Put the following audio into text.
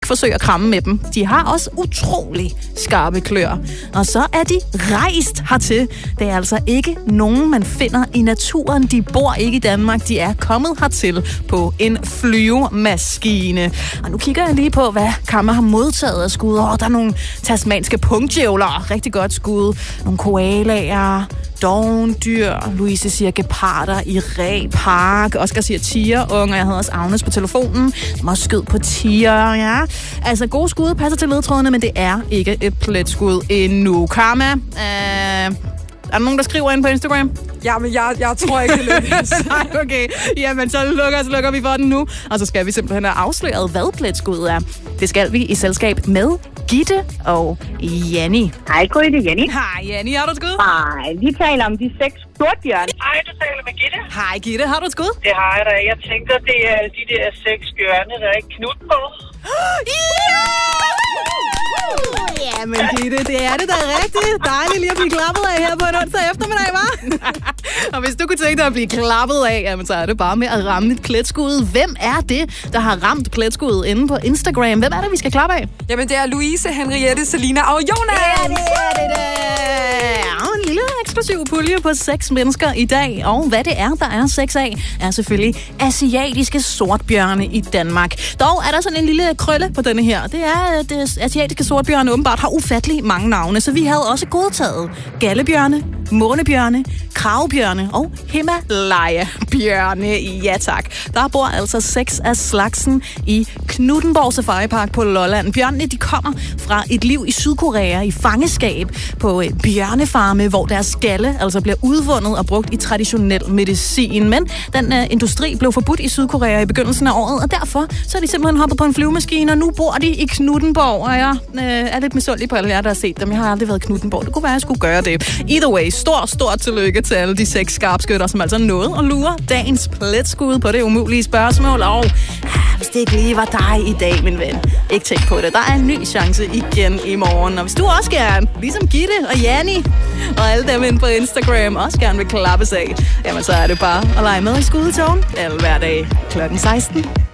forsøge at kramme med dem. De har også utrolig skarpe klør. Og så er de rejst hertil. Det er altså ikke nogen, man finder i naturen. De bor ikke i Danmark. De er kommet hertil på en flyvemaskine. Og nu kigger jeg lige på, hvad Kamma har modtaget af skud. Der er nogle tasmanske pungdjævler. Rigtig godt skud. Nogle koalaer. Dovendyr. Louise siger geparder i Ræpark. Oscar siger tigerunger. Jeg havde også Agnes på telefonen, som også skød på tiger. Ja. Altså, gode skud passer til ledtrådene, men det er ikke et pletskud endnu. Kamma, er der nogen, der skriver ind på Instagram? Ja, men jeg tror ikke, det lykkes. Nej, okay. Jamen, så lukker vi for den nu. Og så skal vi simpelthen have afsløret, hvad pletskuddet er. Det skal vi i selskab med Gitte og Janni. Hej, Gitte, Janni. Hej, Janni. Har du et skud? Hej, vi taler om de 6 sortbjørne. Hej, du taler med Gitte. Hej, Gitte. Har du et skud? Det har jeg da. Jeg tænker, det er de der 6 bjørne, der er ikke knud på. Ja, men Gitte, det er det da rigtigt. Dejligt lige at blive klappet af her på en onsdag eftermiddag, hva'? Og hvis du kunne tænke dig at blive klappet af, jamen, så er det bare med at ramme et pletskud. Hvem er det, der har ramt pletskud inde på Instagram? Hvem er det, vi skal klappe af? Jamen, det er Louise, Henriette, Selina og Jonas! Ja, det er det da! Og en lille eksklusiv pulje på 6 mennesker i dag. Og hvad det er, der er 6 af, er selvfølgelig asiatiske sortbjørne i Danmark. Dog er der sådan en lille krølle på denne her. Det er, at det asiatiske sortbjørne åbenbart har ufattelig mange navne, så vi havde også godtaget gallebjørne, månebjørne, kravbjørne og Himalaya-bjørne. Ja tak. Der bor altså 6 af slagsen i Knuthenborg Safari Park på Lolland. Bjørnene, de kommer fra et liv i Sydkorea i fangeskab på bjørnefarme, hvor deres skalle altså bliver udvundet og brugt i traditionel medicin. Men den industri blev forbudt i Sydkorea i begyndelsen af året, og derfor så er de simpelthen hoppet på en flyvemaskine, og nu bor de i Knuthenborg, og jeg er lidt misundelig på alle jer, der har set dem. Jeg har aldrig været i Knuthenborg. Det kunne være, at jeg skulle gøre det. Either way, stort tillykke til alle de 6 skarpskytter, som altså nåede at lure dagens pletskud på det umulige spørgsmål. Og hvis det ikke lige var dig i dag, min ven, ikke tænk på det. Der er en ny chance igen i morgen. Og hvis du også gerne, ligesom Gitte og Janni og alle dem inde på Instagram, også gerne vil klappes af, jamen så er det bare at lege med i Skudetårn alle hver dag kl. 16.